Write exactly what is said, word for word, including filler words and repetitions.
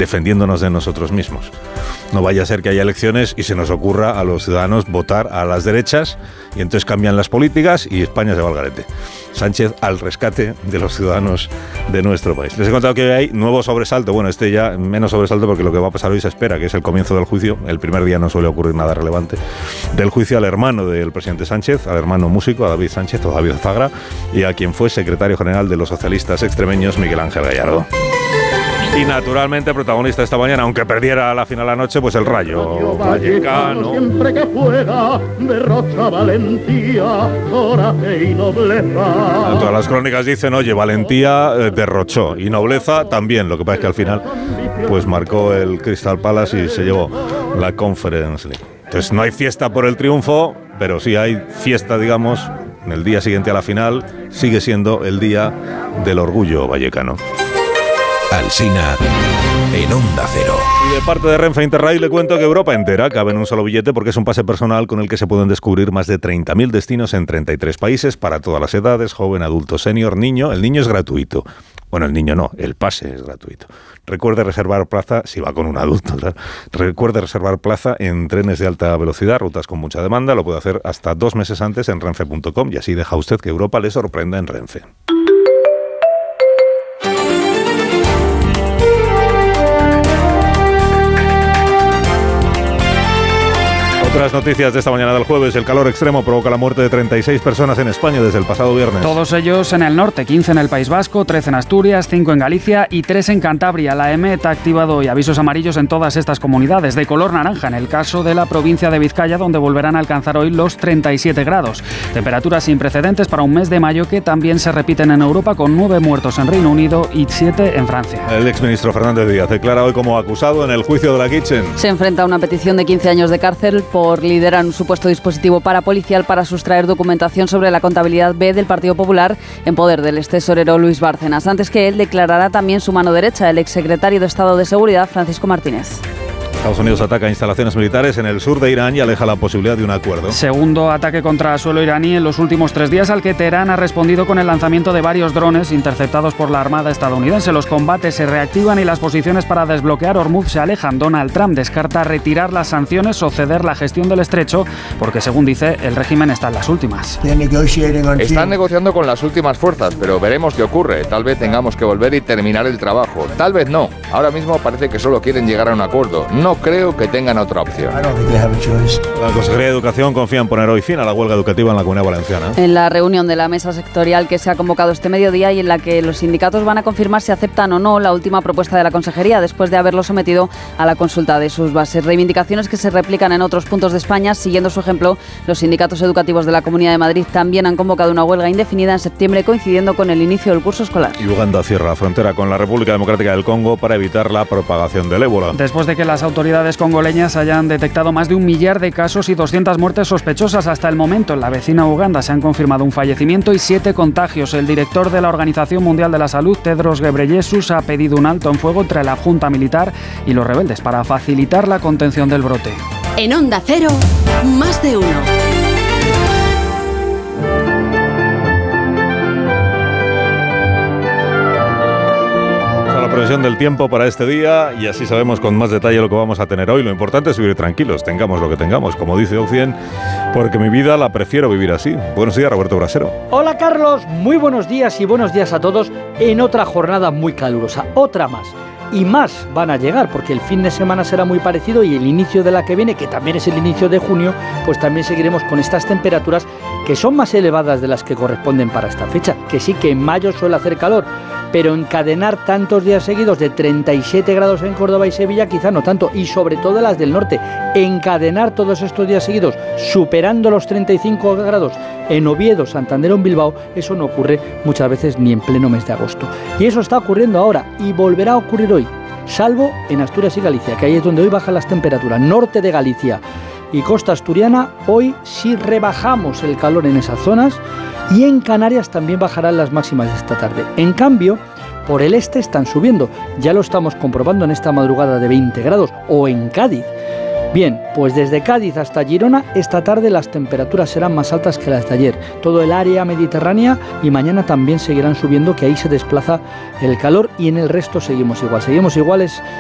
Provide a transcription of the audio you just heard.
defendiéndonos de nosotros mismos. No vaya a ser que haya elecciones y se nos ocurra a los ciudadanos votar a las derechas y entonces cambian las políticas y España se va al garete. Sánchez al rescate de los ciudadanos de nuestro país. Les he contado que hay nuevo sobresalto, bueno, este ya menos sobresalto porque lo que va a pasar hoy se espera, que es el comienzo del juicio. El primer día no suele ocurrir nada relevante. Del juicio al hermano del presidente Sánchez, al hermano músico, a David Sánchez o David Zagra, y a quien fue secretario general de los socialistas extremeños, Miguel Ángel Gallardo. Y naturalmente protagonista esta mañana, aunque perdiera la final anoche, pues el Rayo Vallecano. Siempre que fuera, derrocha valentía, coraje y nobleza. Todas las crónicas dicen, oye, valentía eh, derrochó y nobleza también. Lo que pasa es que al final pues marcó el Crystal Palace y se llevó la Conference League. Entonces no hay fiesta por el triunfo, pero sí hay fiesta, digamos, en el día siguiente a la final. Sigue siendo el día del orgullo vallecano. Alsina en Onda Cero. Y de parte de Renfe Interrail le cuento que Europa entera cabe en un solo billete porque es un pase personal con el que se pueden descubrir más de treinta mil destinos en treinta y tres países para todas las edades, joven, adulto, senior, niño. El niño es gratuito. Bueno, el niño no, el pase es gratuito. Recuerde reservar plaza, si va con un adulto, ¿verdad? Recuerde reservar plaza en trenes de alta velocidad, rutas con mucha demanda. Lo puede hacer hasta dos meses antes en renfe punto com y así deja usted que Europa le sorprenda en Renfe. Otras noticias de esta mañana del jueves. El calor extremo provoca la muerte de treinta y seis personas en España desde el pasado viernes. Todos ellos en el norte, quince en el País Vasco, trece en Asturias, cinco en Galicia y tres en Cantabria. La E M E T ha activado hoy avisos amarillos en todas estas comunidades, de color naranja en el caso de la provincia de Vizcaya, donde volverán a alcanzar hoy los treinta y siete grados. Temperaturas sin precedentes para un mes de mayo que también se repiten en Europa, con nueve muertos en Reino Unido y siete en Francia. El exministro Fernández Díaz declara hoy como acusado en el juicio de la Kitchen. Se enfrenta a una petición de quince años de cárcel por por liderar un supuesto dispositivo parapolicial para sustraer documentación sobre la contabilidad B del Partido Popular en poder del extesorero Luis Bárcenas. Antes que él, declarará también su mano derecha, el exsecretario de Estado de Seguridad, Francisco Martínez. Estados Unidos ataca instalaciones militares en el sur de Irán y aleja la posibilidad de un acuerdo. Segundo ataque contra suelo iraní en los últimos tres días, al que Teherán ha respondido con el lanzamiento de varios drones interceptados por la Armada estadounidense. Los combates se reactivan y las posiciones para desbloquear Hormuz se alejan. Donald Trump descarta retirar las sanciones o ceder la gestión del estrecho, porque según dice, el régimen está en las últimas. Están negociando con las últimas fuerzas, pero veremos qué ocurre. Tal vez tengamos que volver y terminar el trabajo. Tal vez no. Ahora mismo parece que solo quieren llegar a un acuerdo. No creo que tengan otra opción. La Consejería de Educación confía en poner hoy fin a la huelga educativa en la Comunidad Valenciana. En la reunión de la mesa sectorial que se ha convocado este mediodía y en la que los sindicatos van a confirmar si aceptan o no la última propuesta de la Consejería después de haberlo sometido a la consulta de sus bases. Reivindicaciones que se replican en otros puntos de España. Siguiendo su ejemplo, los sindicatos educativos de la Comunidad de Madrid también han convocado una huelga indefinida en septiembre, coincidiendo con el inicio del curso escolar. Y Uganda cierra la frontera con la República Democrática del Congo para evitar la propagación del ébola. Después de que las autoridades autoridades congoleñas hayan detectado más de un millar de casos y doscientas muertes sospechosas hasta el momento. En la vecina Uganda se han confirmado un fallecimiento y siete contagios. El director de la Organización Mundial de la Salud, Tedros Ghebreyesus, ha pedido un alto en fuego entre la Junta Militar y los rebeldes para facilitar la contención del brote. En Onda Cero, más de uno. La previsión del tiempo para este día y así sabemos con más detalle lo que vamos a tener hoy. Lo importante es vivir tranquilos, tengamos lo que tengamos, como dice Ocien, porque mi vida la prefiero vivir así. Buenos días, Roberto Brasero. Hola, Carlos, muy buenos días y buenos días a todos en otra jornada muy calurosa, otra más. Y más van a llegar, porque el fin de semana será muy parecido y el inicio de la que viene, que también es el inicio de junio, pues también seguiremos con estas temperaturas que son más elevadas de las que corresponden para esta fecha. Que sí, que en mayo suele hacer calor, pero encadenar tantos días seguidos de treinta y siete grados en Córdoba y Sevilla quizá no tanto, y sobre todo las del norte, encadenar todos estos días seguidos superando los treinta y cinco grados en Oviedo, Santander o en Bilbao, eso no ocurre muchas veces ni en pleno mes de agosto. Y eso está ocurriendo ahora y volverá a ocurrir hoy, salvo en Asturias y Galicia, que ahí es donde hoy bajan las temperaturas. Norte de Galicia y costa asturiana, hoy sí rebajamos el calor en esas zonas, y en Canarias también bajarán las máximas de esta tarde. En cambio, por el este están subiendo, ya lo estamos comprobando en esta madrugada de veinte grados, o en Cádiz. Bien, pues desde Cádiz hasta Girona, esta tarde las temperaturas serán más altas que las de ayer. Todo el área mediterránea, y mañana también seguirán subiendo, que ahí se desplaza el calor, y en el resto seguimos igual. Seguimos iguales